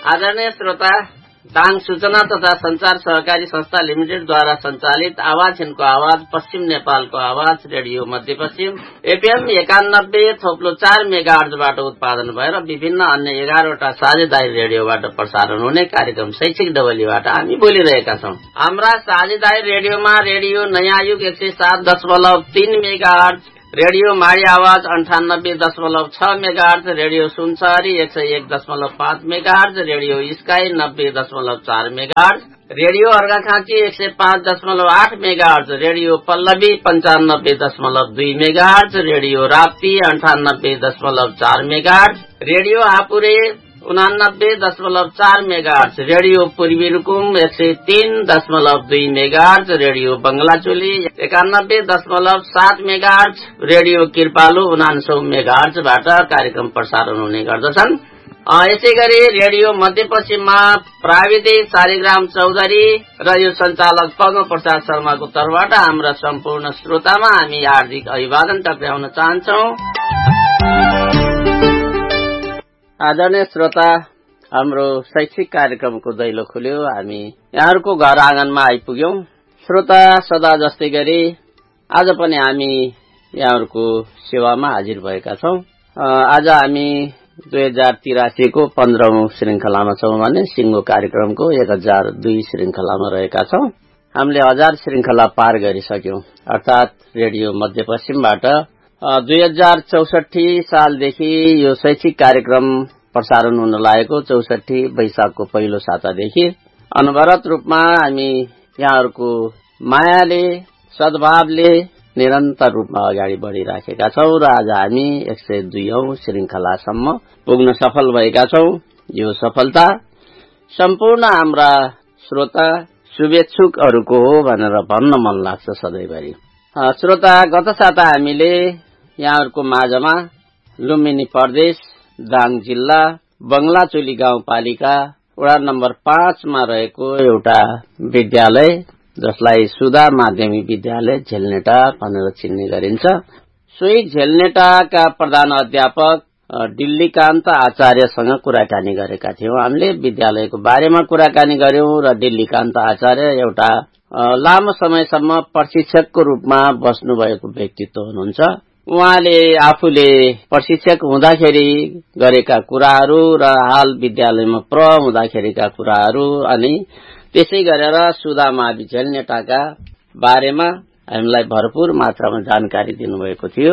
आदरणीय श्रोता, दाङ सूचना तथा संचार सहकारी संस्था लिमिटेडद्वारा संचालित आवाज हिन्दको आवाज पश्चिम नेपालको आवाज रेडियो मध्यपश्चिम एफएम 91.4 मेगाहर्जबाट उत्पादन भएर विभिन्न अन्य 11वटा साझेदारी रेडियोबाट प्रसारण हुने कार्यक्रम शैक्षिक डबलीबाट हामी बोलिरहेका छौं। हाम्रा साझेदारी रेडियोमा रेडियो नयाँ युग 107.3 मेगाहर्ज, रेडियो माडी आवाज 98.6 megahertz, radio Sunsari 101.5 megahertz, radio sky 90.4 megahertz, radio Arghakhanchi 105.8 megahertz, radio Pallavi 95.2 megahertz, radio Rapti 98.4 megahertz, radio आपुरे 89.4 megahertz, radio पूर्वी Rukum 103.2 megahertz, radio बंगलाचोली 91.7 megahertz, radio किर्पालु 99 मेगाहर्जबाट कार्यक्रम प्रसारण हुने गर्दछन्। यसै गरी रेडियो मध्यपश्चिममा प्राविधिक शालिग्राम चौधरी र यो सञ्चालक पद्म प्रसाद शर्माको तर्फबाट हाम्रा सम्पूर्ण श्रोतामा हामी हार्दिक अभिवादन टक्राउन चाहन्छौं। आदरणीय श्रोता, हाम्रो शैक्षिक कार्यक्रमको दैलो खुल्यो। हामी यहाँहरूको घर आँगनमा आइपुग्यौं। श्रोता, सदा जस्तै गरी आज पनि हामी यहाँहरूको सेवामा हाजिर भएका छौं। आज हामी 2083 को 15औं श्रृंखलामा छौं भने सिंगो कार्यक्रमको 1002 श्रृंखलामा रहेका छौं। हामीले 1000 श्रृंखला पार गरिसक्यौं, अर्थात रेडियो मध्यपश्चिमबाट 2064 सालदेखि यो शैक्षिक कार्यक्रम प्रसारण हुन लागेको 64 वैशाखको पहिलो सातादेखि अनवरत रूपमा हामी यहाँहरूको मायाले, सद्भावले निरन्तर रूपमा अगाडि बढ़िराखेका छौं र आज हामी 102औं श्रृंखलासम्म पुग्न सफल भएका छौं। यो सफलता सम्पूर्ण हाम्रा श्रोता शुभेच्छुकहरूको हो भनेर भन्न मन लाग्छ सधैँभरि। श्रोता, गत साता हामीले यहाँहरूको माझमा लुम्बिनी प्रदेश, दाङ जिल्ला, बंगलाचोली गाउँपालिका वडा नम्बर 5 मा रहेको एउटा विद्यालय जसलाई सुधा माध्यमिक विद्यालय झेलनेटा भनेर चिन्ने गरिन्छ, सोही झेलनेटाका प्रधान अध्यापक डिल्लीकान्त आचार्यसँग कुराकानी गरेका थियौं। हामीले विद्यालयको बारेमा कुराकानी गर्यौं र डिल्लीकान्त आचार्य एउटा लामो समयसम्म प्रशिक्षकको रूपमा बस्नुभएको व्यक्तित्व हुनुहुन्छ। उहाँले आफूले प्रशिक्षक हुँदाखेरि गरेका कुराहरू र हाल विद्यालयमा हुँदाखेरिका कुराहरू अनि त्यसै गरेर सुधा मावि झेलनेटाका बारेमा हामीलाई भरपूर मात्रामा जानकारी दिनुभएको थियो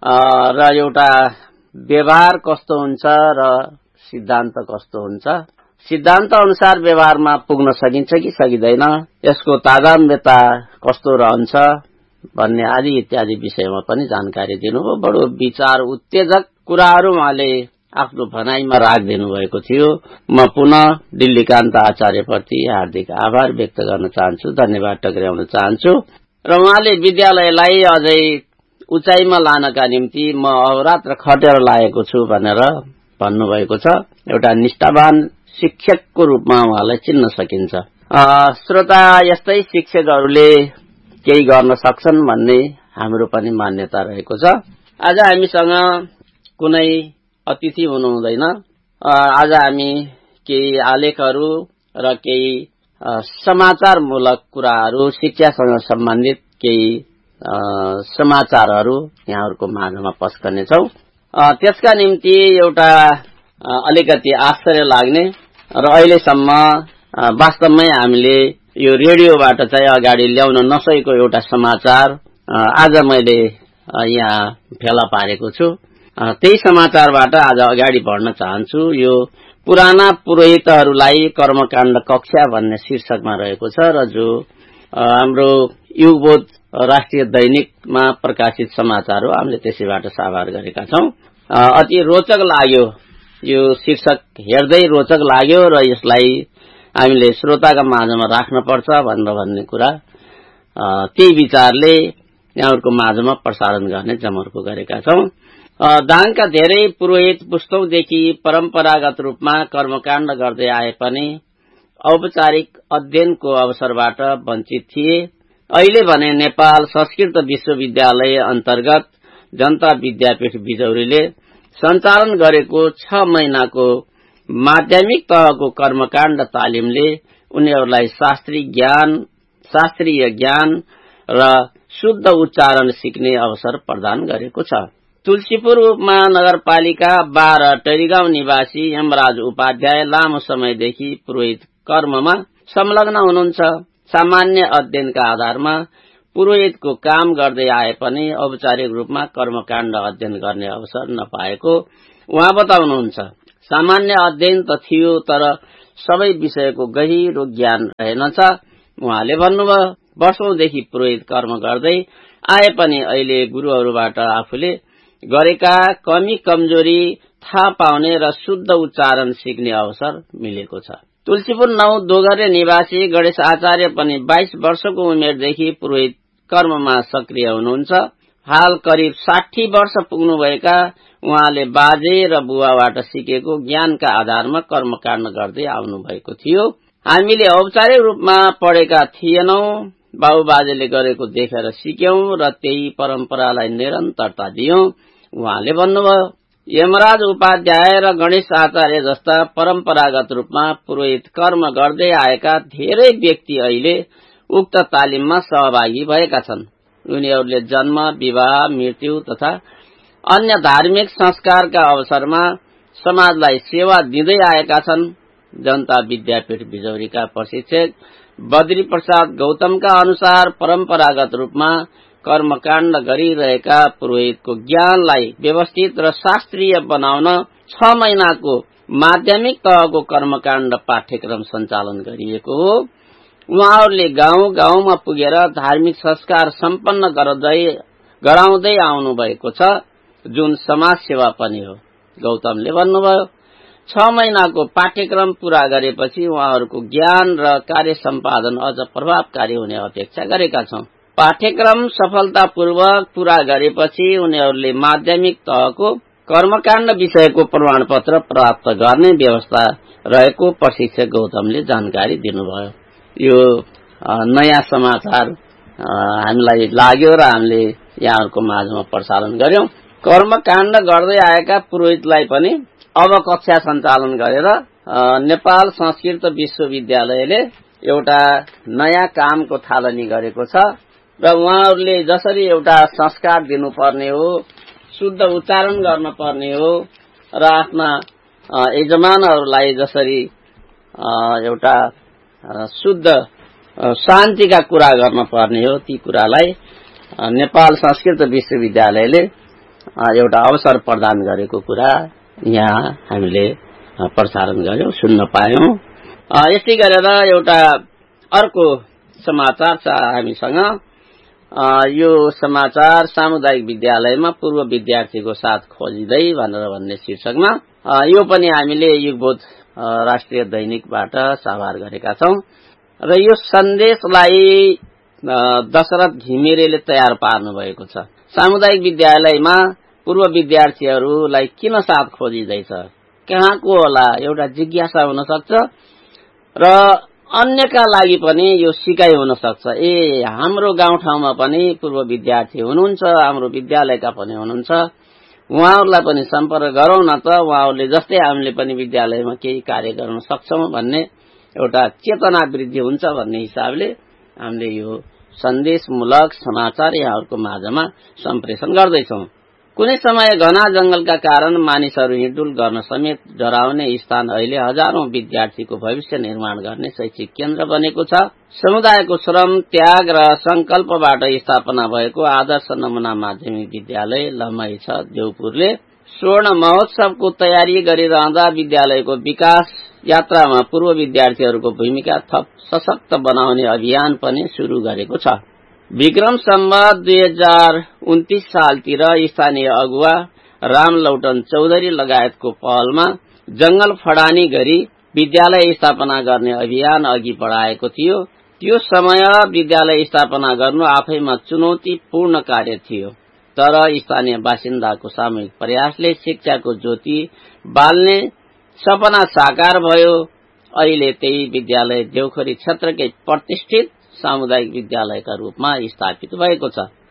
र एउटा व्यवहार कस्तो हुन्छ र सिद्धान्त कस्तो हुन्छ, सिद्धान्त अनुसार व्यवहारमा पुग्न सकिन्छ कि सकिँदैन, यसको तादात्म्यता कस्तो रहन्छ भन्ने आदि इत्यादि विषयमा पनि जानकारी दिनुभयो। बडो विचार उत्तेजक कुराहरू उहाँले आफ्नो भनाईमा राखिदिनु भएको थियो। म पुनः डिल्लीकान्त आचार्यप्रति हार्दिक आभार व्यक्त गर्न चाहन्छु, धन्यवाद टक्राउन चाहन्छु र उहाँले विद्यालयलाई अझै उचाइमा लानका निम्ति म अहोरात्र खटेर लागेको छु भनेर भन्नुभएको छ। एउटा निष्ठावान शिक्षकको रूपमा उहाँलाई चिन्न सकिन्छ। श्रोता, यस्तै शिक्षकहरूले केही गर्न सक्छन् भन्ने हाम्रो पनि मान्यता रहेको छ। आज हामीसँग कुनै अतिथि हुनुहुँदैन। आज हामी केही आलेखहरू र केही समाचारमूलक कुराहरू, शिक्षासँग सम्बन्धित केही समाचारहरू यहाँहरूको माझमा पस्कनेछौं। त्यसका निम्ति एउटा अलिकति आश्चर्य लाग्ने र अहिलेसम्म वास्तवमै हामीले यो रेडियोबाट चाहिँ अगाडि ल्याउन नसकेको एउटा समाचार आज मैले यहाँ फेला पारेको छु। त्यही समाचारबाट आज अगाडि बढ्न चाहन्छु। यो पुराना पुरोहितहरूलाई कर्मकाण्ड कक्षा भन्ने शीर्षकमा रहेको छ र जो हाम्रो युगबोध राष्ट्रिय दैनिकमा प्रकाशित समाचार हो। हामीले त्यसैबाट साभार गरेका छौं। अति रोचक लाग्यो, यो शीर्षक हेर्दै रोचक लाग्यो र यसलाई हामीले श्रोताका माझमा राख्न पर्छ भनेर भन्ने कुरा त्यही विचारले यहाँहरूको माझमा प्रसारण गर्ने जमर्को गरेका छौं। दाङका धेरै पुरोहित पुस्तौंदेखि परम्परागत रूपमा कर्मकाण्ड गर्दै आए पनि औपचारिक अध्ययनको अवसरबाट वञ्चित थिए। अहिले भने नेपाल संस्कृत विश्वविद्यालय अन्तर्गत जनता विद्यापीठ बिजौरीले सञ्चालन गरेको 6 महिनाको माध्यमिक तहको कर्मकाण्ड तालिमले उनीहरूलाई शास्त्रीय ज्ञान र शुद्ध उच्चारण सिक्ने अवसर प्रदान गरेको छ। तुलसीपुर उपमहानगरपालिका 12 टरीगाउँ निवासी यमराज उपाध्याय लामो समयदेखि पुरोहित कर्ममा संलग्न हुनुहुन्छ। सामान्य अध्ययनका आधारमा पुरोहितको काम गर्दै आए पनि औपचारिक रूपमा कर्मकाण्ड अध्ययन गर्ने अवसर नपाएको उहाँ बताउनुहुन्छ। सामान्य अध्ययन त थियो, तर सबै विषयको गहिरो ज्ञान रहेनछ। उहाँले भन्नुभयो, वर्षौंदेखि पुरोहित कर्म गर्दै आए पनि अहिले गुरुहरूबाट आफूले गरेका कमी कमजोरी थाहा पाउने र शुद्ध उच्चारण सिक्ने अवसर मिलेको छ। तुलसीपुर 9 दोगरे निवासी गणेश आचार्य पनि 22 वर्षको उमेरदेखि पुरोहित कर्ममा सक्रिय हुनुहुन्छ। हाल करिब 60 वर्ष पुग्नुभएका उहाँले बाजे र बुवाबाट सिकेको ज्ञानका आधारमा कर्मकाण्ड गर्दै आउनु भएको थियो। हामीले औपचारिक रूपमा पढेका थिएनौं, बाबुबाजेले गरेको देखेर सिक्यौं र त्यही परम्परालाई निरन्तरता दियौं, उहाँले भन्नुभयो। यमराज उपाध्याय र गणेश आचार्य जस्ता परम्परागत रूपमा पुरोहित कर्म गर्दै आएका धेरै व्यक्ति अहिले उक्त तालिममा सहभागी भएका छन्। उनीहरूले जन्म, विवाह, मृत्यु तथा अन्य धार्मिक संस्कारका अवसरमा समाजलाई सेवा दिँदै आएका छन्। जनता विद्यापीठ बिजौरीका प्रशिक्षक बद्री प्रसाद गौतमका अनुसार परम्परागत रूपमा कर्मकाण्ड गरिरहेका पुरोहितको ज्ञानलाई व्यवस्थित र शास्त्रीय बनाउन 6 महिनाको माध्यमिक तहको कर्मकाण्ड पाठ्यक्रम सञ्चालन गरिएको हो। उहाँहरूले गाउँ गाउँमा पुगेर धार्मिक संस्कार सम्पन्न गराउँदै आउनु भएको छ, जुन समाज सेवा पनि हो। गौतमले भन्नुभयो, 6 महिनाको पाठ्यक्रम पूरा गरेपछि उहाँहरूको ज्ञान र कार्य सम्पादन अझ प्रभावकारी हुने अपेक्षा गरेका छौं। पाठ्यक्रम सफलतापूर्वक पूरा गरेपछि उनीहरूले माध्यमिक तहको कर्मकाण्ड विषयको प्रमाणपत्र प्राप्त गर्ने व्यवस्था रहेको प्रशिक्षक गौतमले जानकारी दिनुभयो। यो नयाँ समाचार हामीलाई लाग्यो र हामीले यहाँहरूको माझमा प्रसारण गर्यौं। कर्मकाण्ड गर्दै आएका पुरोहितलाई पनि अब कक्षा सञ्चालन गरेर नेपाल संस्कृत विश्वविद्यालयले एउटा नयाँ कामको थालनी गरेको छ र उहाँहरूले जसरी एउटा संस्कार दिनुपर्ने हो, शुद्ध उच्चारण गर्न पर्ने हो र आफ्ना यजमानहरूलाई जसरी एउटा शुद्ध शान्तिका कुरा गर्न पर्ने हो, ती कुरालाई नेपाल संस्कृत विश्वविद्यालयले एउटा अवसर प्रदान गरेको कुरा यहाँ हामीले प्रसारण गर्यौं, सुन्न पायौं। यसै गरेर एउटा अर्को समाचार छ हामीसँग। यो समाचार सामुदायिक विद्यालयमा पूर्व विद्यार्थीको साथ खोजिँदै भनेर भन्ने शीर्षकमा यो पनि हामीले युगबोध राष्ट्रिय दैनिकबाट साभार गरेका छौं र यो सन्देशलाई दशरथ घिमिरेले तयार पार्नु भएको छ। सामुदायिक विद्यालयमा पूर्व विद्यार्थीहरूलाई किन साथ खोजिँदैछ, कहाँको होला, एउटा जिज्ञासा हुन सक्छ र अन्यका लागि पनि यो सिकाइ हुन सक्छ। हाम्रो गाउँठाउँमा पनि पूर्व विद्यार्थी हुनुहुन्छ, हाम्रो विद्यालयका पनि हुनुहुन्छ, उहाँहरूलाई पनि सम्पर्क गरौं न त, उहाँहरूले जस्तै हामीले पनि विद्यालयमा केही कार्य गर्न सक्छौं भन्ने एउटा चेतना वृद्धि हुन्छ भन्ने हिसाबले हामीले यो सन्देशमूलक समाचार यहाँहरूको माझमा सम्प्रेषण गर्दैछौं। कुनै समय घना जंगलका कारण मानिसहरू हिँडडुल गर्न समेत डराउने स्थान अहिले हजारौं विद्यार्थीको भविष्य निर्माण गर्ने शैक्षिक केन्द्र बनेको छ। समुदायको श्रम, त्याग र संकल्पबाट स्थापना भएको आदर्श नमुना माध्यमिक विद्यालय लमही छ देउपुरले स्वर्ण महोत्सवको तयारी गरिरहँदा विद्यालयको विकास यात्रामा पूर्व विद्यार्थीहरूको भूमिका थप सशक्त बनाउने अभियान पनि शुरू गरेको छ। विक्रम सम्वत 2029 सालतिर स्थानीय अगुवा रामलौटन चौधरी लगायतको पहलमा जंगल फडानी गरी विद्यालय स्थापना गर्ने अभियान अघि बढाएको थियो। त्यो समय विद्यालय स्थापना गर्नु आफैमा चुनौतीपूर्ण कार्य थियो, तर स्थानीय बासिन्दाको सामूहिक प्रयासले शिक्षाको ज्योति बाल्ने सपना साकार भयो। अहिले त्यही विद्यालय देउखरी क्षेत्रकै प्रतिष्ठित सामुदायिक विद्यालयका रूपमा स्थापित भएको छ।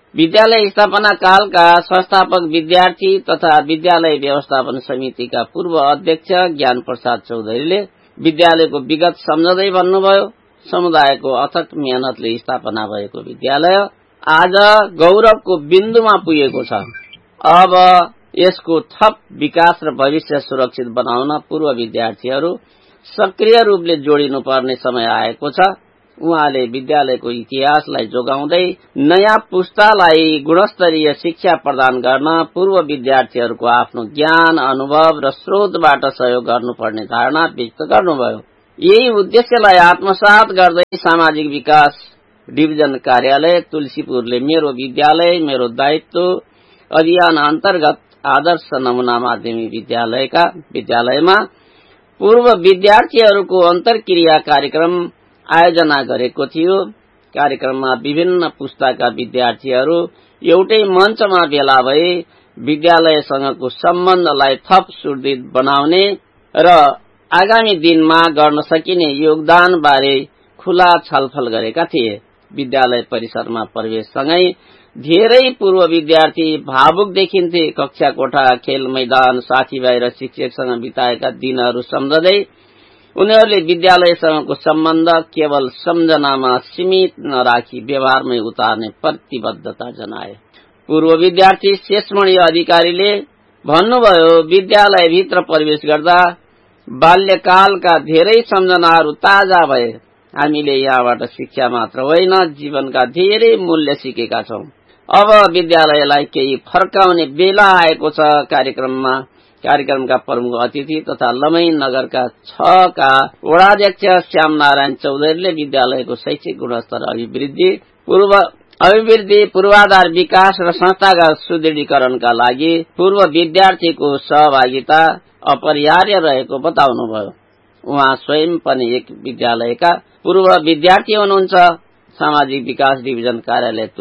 विद्यालय स्थापना कालका संस्थापक विद्यार्थी तथा विद्यालय व्यवस्थापन समितिका पूर्व अध्यक्ष ज्ञान प्रसाद चौधरीले विद्यालयको विगत सम्झँदै भन्नुभयो, समुदायको अथक मेहनतले स्थापना भएको विद्यालय आज गौरवको बिन्दुमा पुगेको छ। अब यसको थप विकास र भविष्य सुरक्षित बनाउन पूर्व विद्यार्थीहरू सक्रिय रूपले जोडिनुपर्ने समय आएको छ। उहाँले विद्यालयको इतिहासलाई जोगाउँदै नयाँ पुस्तालाई गुणस्तरीय शिक्षा प्रदान गर्न पूर्व विद्यार्थीहरूको आफ्नो ज्ञान, अनुभव र स्रोतबाट सहयोग गर्नुपर्ने धारणा व्यक्त गर्नुभयो। यही उद्देश्यलाई आत्मसात गर्दै सामाजिक विकास डिभिजन कार्यालय तुलसीपुरले मेरो विद्यालय मेरो दायित्व अभियान अन्तर्गत आदर्श नमूना माध्यमिक विद्यालयमा पूर्व विद्यार्थीहरूको अन्तर्क्रिया कार्यक्रम आयोजना गरेको थियो। कार्यक्रममा विभिन्न पुस्ताका विद्यार्थीहरू एउटै मञ्चमा भेला भई विद्यालयसँगको सम्बन्धलाई थप सुदृढ बनाउने र आगामी दिनमा गर्न सकिने योगदान बारे खुला छलफल गरेका थिए। विद्यालय परिसरमा प्रवेशसँगै धेरै पूर्व विद्यार्थी भावुक देखिन्थे। कक्षा कोठा, खेल मैदान, साथीभाइ र शिक्षकसँग बिताएका दिनहरू सम्झँदै उनीहरूले विद्यालयसँगको सम्बन्ध केवल सम्झनामा सीमित नराखी व्यवहारमै उतार्ने प्रतिबद्धता जनाए। पूर्व विद्यार्थी शेषमणि अधिकारीले भन्नुभयो, विद्यालयभित्र प्रवेश गर्दा बाल्यकालका धेरै सम्झनाहरू ताजा भए। हामीले यहाँबाट शिक्षा मात्र होइन, जीवनका धेरै मूल्य सिकेका छौं। अब विद्यालयलाई केही फर्काउने बेला आएको छ। कार्यक्रमका प्रमुख अतिथि तथा लमई नगरका 6 का वडाध्यक्ष श्यामनारायण चौधरीले विद्यालयको शैक्षिक गुणस्तर अभिवृद्धि, पूर्वाधार विकास र संस्थागत सुदृढीकरणका लागि पूर्व विद्यार्थीको सहभागिता अपरिहार्य रहेको बताउनुभयो। उहाँ स्वयं पनि एक विद्यालयका पूर्व विद्यार्थी हुनुहुन्छ। सामाजिक विकास डिभिजन कार्यालय